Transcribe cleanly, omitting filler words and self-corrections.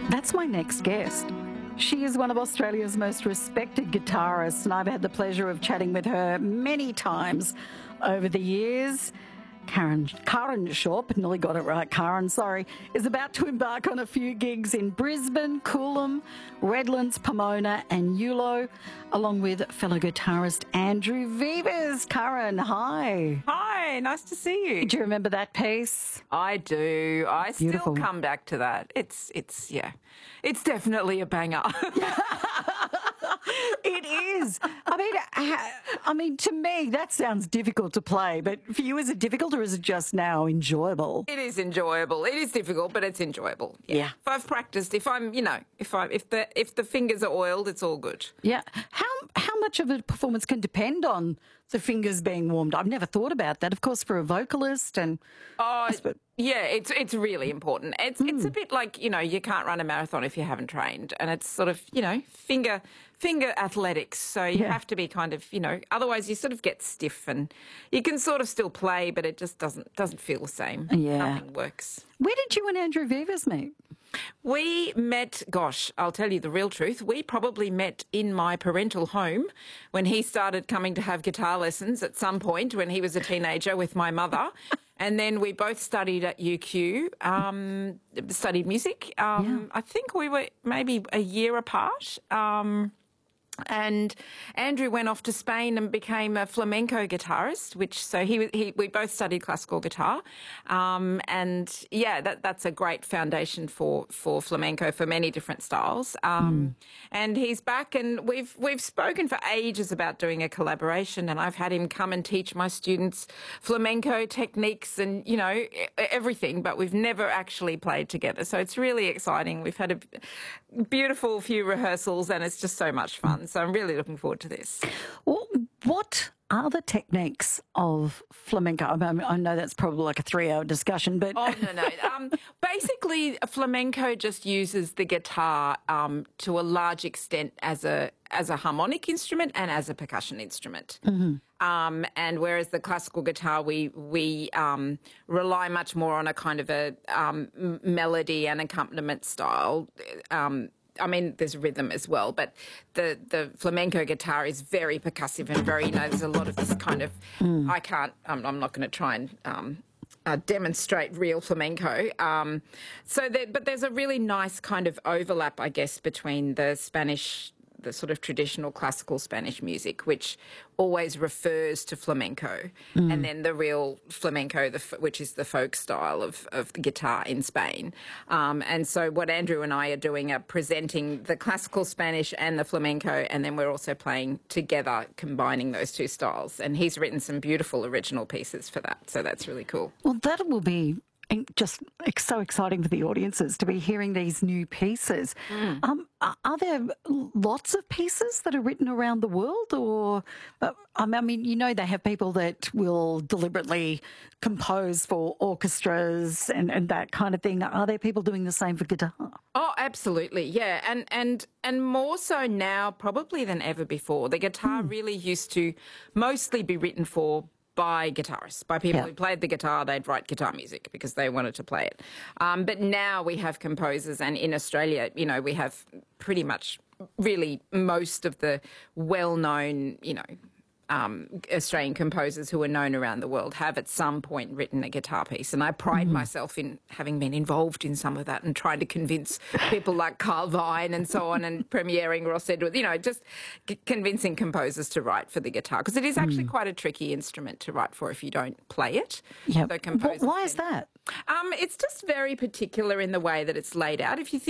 That's my next guest. She is one of Australia's most respected guitarists, and I've had the pleasure of chatting with her many times over the years. Karen Shorp, nearly got it right, Karen, sorry, is about to embark on a few gigs in Brisbane, Coolum, Redlands, Pomona and Yulo, along with fellow guitarist Andrew Vivas. Karen, hi. Hi, nice to see you. Do you remember that piece? I do. I Beautiful. still come back to that. It's definitely a banger. It is. I mean, to me, that sounds difficult to play, but for you, is it difficult or is it just now enjoyable? It is enjoyable. It is difficult, but it's enjoyable. Yeah. If I've practiced, if the fingers are oiled, it's all good. Yeah. How much of a performance can depend on the fingers being warmed? I've never thought about that. Of course, for a vocalist and... Yeah, it's really important. It's a bit like, you can't run a marathon if you haven't trained, and it's sort of, finger athletics. So you have to be kind of, otherwise you sort of get stiff, and you can sort of still play, but it just doesn't feel the same. Yeah. Nothing works. Where did you and Andrew Vivas meet? We met, gosh, I'll tell you the real truth. We probably met in my parental home when he started coming to have guitar lessons at some point when he was a teenager with my mother. And then we both studied at UQ, studied music. I think we were maybe a year apart. And Andrew went off to Spain and became a flamenco guitarist, we both studied classical guitar. And yeah, that's a great foundation for flamenco, for many different styles. And he's back, and we've spoken for ages about doing a collaboration, and I've had him come and teach my students flamenco techniques and, everything, but we've never actually played together. So it's really exciting. We've had a beautiful few rehearsals, and it's just so much fun. So I'm really looking forward to this. Well, what are the techniques of flamenco? I know that's probably like a 3-hour discussion, but... Oh, no. Basically, flamenco just uses the guitar to a large extent as a harmonic instrument and as a percussion instrument. And whereas the classical guitar, we rely much more on a kind of a melody and accompaniment style. There's rhythm as well, but the flamenco guitar is very percussive and very, there's a lot of this kind of, I'm not going to try and demonstrate real flamenco. But there's a really nice kind of overlap, I guess, between the sort of traditional classical Spanish music, which always refers to flamenco, and then the real flamenco, which is the folk style of the guitar in Spain. And so what Andrew and I are doing are presenting the classical Spanish and the flamenco, and then we're also playing together, combining those two styles. And he's written some beautiful original pieces for that, so that's really cool. Well, that will be just so exciting for the audiences to be hearing these new pieces. Are there lots of pieces that are written around the world, or they have people that will deliberately compose for orchestras and that kind of thing. Are there people doing the same for guitar? Oh, absolutely, yeah, and more so now probably than ever before. The guitar really used to mostly be written by guitarists, by people who played the guitar. They'd write guitar music because they wanted to play it. But now we have composers, and in Australia, we have pretty much really most of the well-known, Australian composers who are known around the world have at some point written a guitar piece. And I pride myself in having been involved in some of that and trying to convince people like Carl Vine and so on, and premiering Ross Edwards, just convincing composers to write for the guitar, because it is actually quite a tricky instrument to write for if you don't play it. Yeah. So Why is that? It's just very particular in the way that it's laid out. If you think